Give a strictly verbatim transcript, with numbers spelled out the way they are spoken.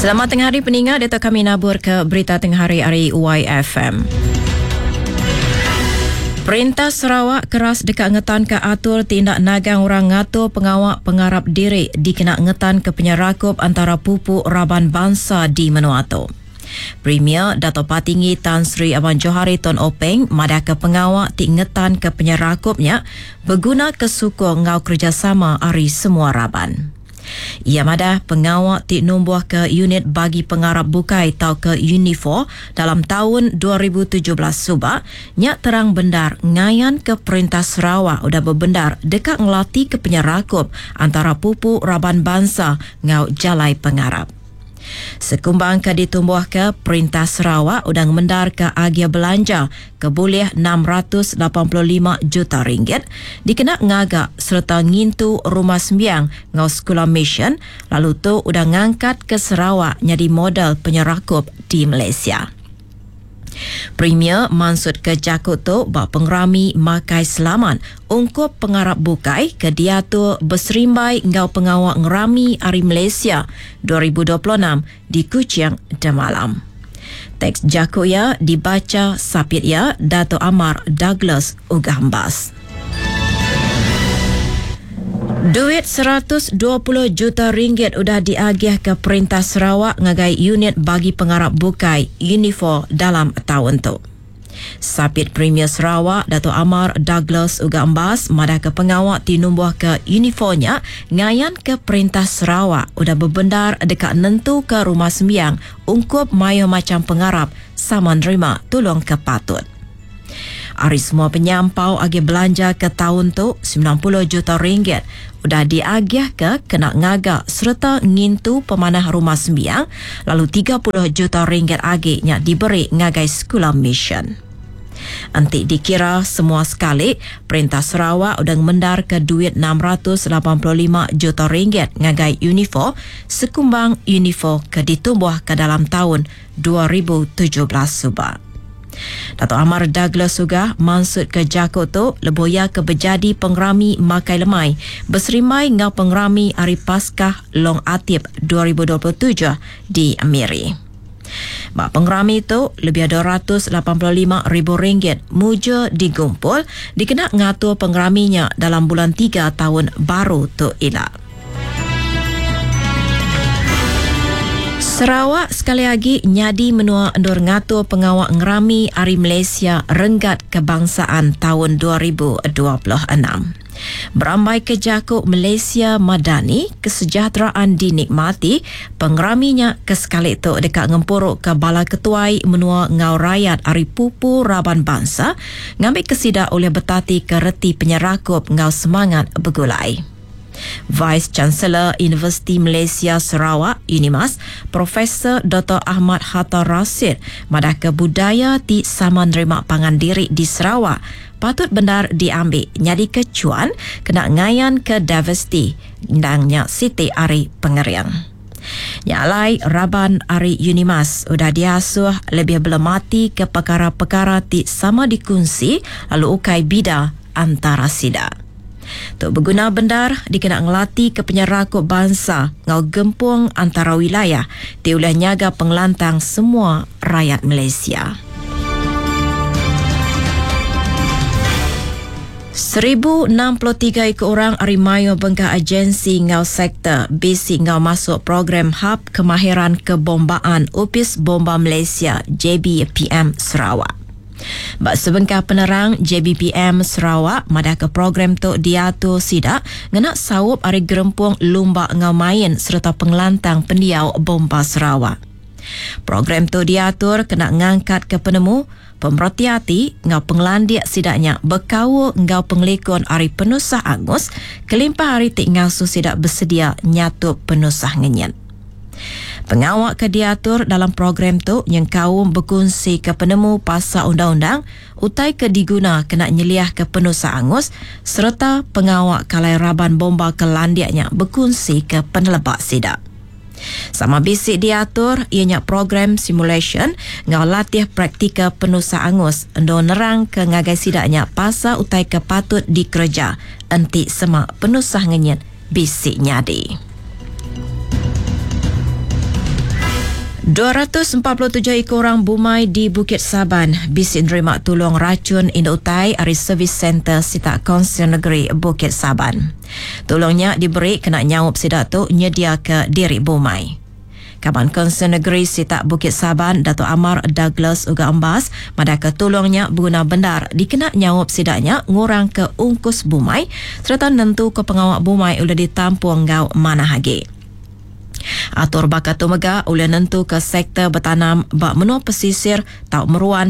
Selamat tengah hari pendengar, data kami nabur ke berita tengah hari hari Y F M. Perintah Sarawak keras dekat ngetan ke atur tindak nagang orang ngatur pengawak pengarap diri dikena ngetan ke penyerakup antara pupuk Raban Bangsa di Menuatu. Premier Dato' Patinggi Tan Sri Abang Johari Ton Openg madah ke pengawak ti ngetan ke penyerakupnya berguna kesukong ngau kerjasama ari semua Raban. Ia madah pengawak ti numbuh ke unit bagi pengarap bukai tau ke Unifor dalam tahun dua ribu tujuh belas subak nyak terang bendar ngayan ke Perintah Sarawak udah berbendar dekat ngelati ke penyerakup antara pupuk Raban Bangsa ngau jalai pengarap. Sekumbang ke ditumbuh ke Perintah Sarawak udang mendar ke agia belanja keboleh enam ratus lapan puluh lima juta ringgit dikena ngagak serta ngintu rumah sembiang ngau sekolah mission lalu tu udang ngangkat ke Sarawak jadi modal penyerakup di Malaysia. Premier mansud ke Jakut tu bak pengrami makai selamat ungkup pengarap bukai ke dia tu berserimbai ngau pengawak ngerami hari Malaysia dua ribu dua puluh enam di Kuching Damalam. Teks Jakut ya dibaca sapit ya Dato' Amar Douglas Ugambas. Duit seratus dua puluh juta ringgit udah diagih ke Perintah Sarawak ngagai unit bagi pengarap bukai Unifor dalam tahun tu. Sapit Premier Sarawak Dato' Amar Douglas Ugambas madah ke pengawak tinumbuh ke Unifornya ngayan ke Perintah Sarawak udah berbendar dekat nentu ke rumah sembiang ungkup mayo macam pengarap sama nerima tolong ke patut. Ari semua penyampau agi belanja ke tahun tu sembilan puluh juta ringgit udah diagih ke kena ngagak serta ngintu pemanah rumah sembiang lalu tiga puluh juta ringgit agi nya diberi ngagai sekolah mission. Antik dikira semua sekali Perintah Sarawak udah mendar ke duit enam ratus lapan puluh lima juta ringgit ngagai Unifor sekumbang Unifor ke ditumbuh ke dalam tahun dua ribu tujuh belas subak. Dato' Amar Douglas juga mansud ke Jakut tu leboya ke berjadi pengrami makai lemai berserimai ngau pengrami hari Paskah Long Atip dua ribu dua puluh tujuh di Amiri. Bak pengrami tu lebih dua ratus lapan puluh lima ribu ringgit muja digumpul dikena ngatur pengraminya dalam bulan tiga tahun baru tu ilak. Sarawak sekali lagi nyadi menua endor ngatur pengawak ngerami Hari Malaysia Renggat Kebangsaan tahun dua ribu dua puluh enam. Berambai ke Jakut Malaysia Madani, kesejahteraan dinikmati, pengeraminya ke sekali tu dekat ngempuruk ke Bala Ketuai menua ngau rakyat Hari Pupu Raban Bangsa, ngambil kesidak oleh betati ke reti penyerakup ngau semangat bergulai. Vice Chancellor Universiti Malaysia Sarawak UNIMAS Profesor Doktor Ahmad Hatta Rasid madah ke budaya ti sama nerima pangan diri di Sarawak patut benar diambil nyadi kecuan kena ngayan ke diversity ndangnya Siti Ari Pengerian. Nyalai Raban Ari UNIMAS udah diasuh lebih belemati ke perkara-perkara ti sama dikunci lalu ukai bida antara sida. Tuk berguna bendar dikena ngelati ke penyerakup bangsa ngau gempung antara wilayah diulah nyaga pengelantang semua rakyat Malaysia. seribu enam puluh tiga ekor orang Arimayo Bengkak Agensi ngau sektor basic ngau masuk program Hub Kemahiran Kebombaan U P I S Bomba Malaysia J B P M Sarawak. Bak sebengkah penerang J B P M Sarawak madah ke program tu diatur sidak ngena sawup ari gerempung lumba ngau main serta pengelantang pendiau bomba Sarawak. Program tu diatur kena ngangkat ke penemu pemerhati ngau penglandik sidaknya berkawa ngau pengelikon ari penusah angus kelimpah hari tik ngau sidak bersedia nyatup penusah ngenyat. Pengawak ke diatur dalam program tu yang kaum berkongsi ke penemu pasal undang-undang utai ke diguna kena nyeliah ke penusah angus serta pengawak kalai raban bomba ke landiaknya berkongsi ke penelebak sidak. Sama bisik diatur ianya program simulation ngau latih praktika penusah angus endo nerang ke ngagai sidaknya pasal utai ke patut dikerja enti semak penusah ngenyat bisik nyadi. dua ratus empat puluh tujuh ekor orang bumai di Bukit Saban bisi nerima tolong racun Indo-Utai dari Servis Center Sitak Konsen Negeri Bukit Saban. Tolongnya diberi kena nyawup sidak tu nyedia ke diri bumai. Kaban Konsen Negeri Sitak Bukit Saban, Dato' Amar Douglas uga embas madaka tolongnya berguna benar dikena nyawup sidaknya ngurang ke ungkus bumai serta nentu ke pengawak bumai udah ditampung ngau mana hagi. Atur bakat tumega ulih nentu ke sektor bertanam bak menua pesisir tau meruan